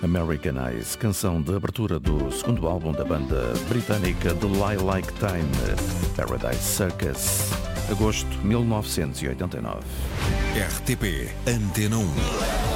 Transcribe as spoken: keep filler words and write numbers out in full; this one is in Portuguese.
American Eyes, canção de abertura do segundo álbum da banda britânica The Lilac Time, Paradise Circus, agosto de mil novecentos e oitenta e nove. R T P Antena um.